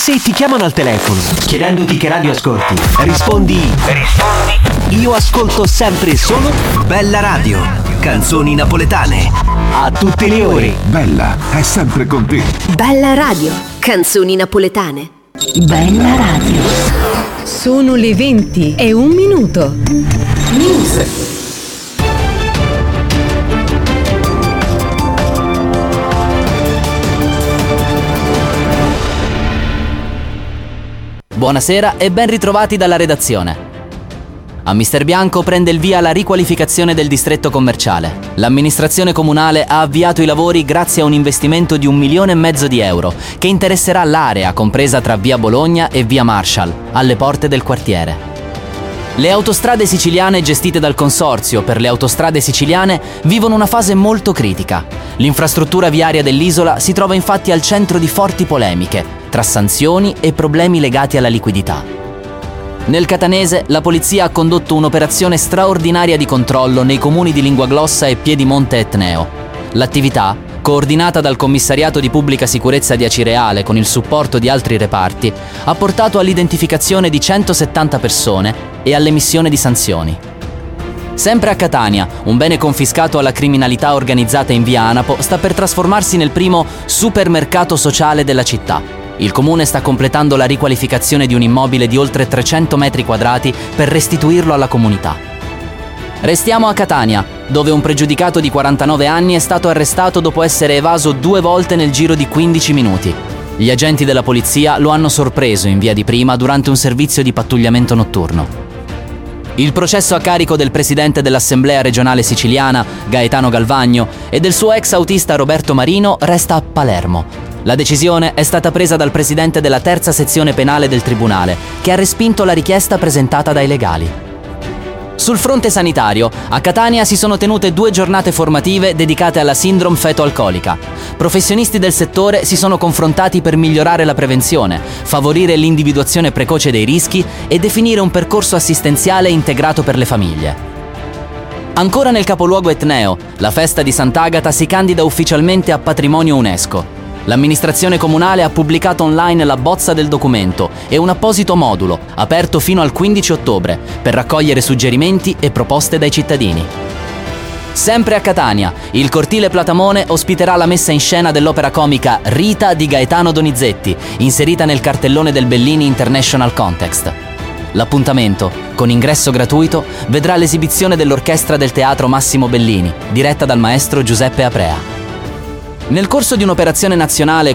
Se ti chiamano al telefono chiedendoti che radio ascolti, rispondi io ascolto sempre solo Bella Radio, canzoni napoletane, a tutte le ore. Bella è sempre con te. Bella Radio, canzoni napoletane. Bella Radio. Sono le 20:01. News. Buonasera e ben ritrovati dalla redazione. A Mister Bianco prende il via la riqualificazione del distretto commerciale. L'amministrazione comunale ha avviato i lavori grazie a un investimento di 1,5 milioni di euro che interesserà l'area compresa tra via Bologna e via Marshall, alle porte del quartiere. Le autostrade siciliane gestite dal Consorzio per le Autostrade Siciliane vivono una fase molto critica. L'infrastruttura viaria dell'isola si trova infatti al centro di forti polemiche, tra sanzioni e problemi legati alla liquidità. Nel catanese, la polizia ha condotto un'operazione straordinaria di controllo nei comuni di Linguaglossa e Piedimonte Etneo. L'attività, coordinata dal Commissariato di Pubblica Sicurezza di Acireale con il supporto di altri reparti, ha portato all'identificazione di 170 persone e all'emissione di sanzioni. Sempre a Catania, un bene confiscato alla criminalità organizzata in via Anapo sta per trasformarsi nel primo supermercato sociale della città. Il comune sta completando la riqualificazione di un immobile di oltre 300 metri quadrati per restituirlo alla comunità. Restiamo a Catania, dove un pregiudicato di 49 anni è stato arrestato dopo essere evaso 2 volte nel giro di 15 minuti. Gli agenti della polizia lo hanno sorpreso in via di Prima durante un servizio di pattugliamento notturno. Il processo a carico del presidente dell'Assemblea regionale siciliana, Gaetano Galvagno, e del suo ex autista Roberto Marino resta a Palermo. La decisione è stata presa dal presidente della terza sezione penale del tribunale, che ha respinto la richiesta presentata dai legali. Sul fronte sanitario, a Catania si sono tenute 2 giornate formative dedicate alla sindrome feto-alcolica. Professionisti del settore si sono confrontati per migliorare la prevenzione, favorire l'individuazione precoce dei rischi e definire un percorso assistenziale integrato per le famiglie. Ancora nel capoluogo etneo, la festa di Sant'Agata si candida ufficialmente a patrimonio UNESCO. L'amministrazione comunale ha pubblicato online la bozza del documento e un apposito modulo, aperto fino al 15 ottobre, per raccogliere suggerimenti e proposte dai cittadini. Sempre a Catania, il Cortile Platamone ospiterà la messa in scena dell'opera comica Rita di Gaetano Donizetti, inserita nel cartellone del Bellini International Context. L'appuntamento, con ingresso gratuito, vedrà l'esibizione dell'orchestra del Teatro Massimo Bellini, diretta dal maestro Giuseppe Aprea. Nel corso di un'operazione nazionale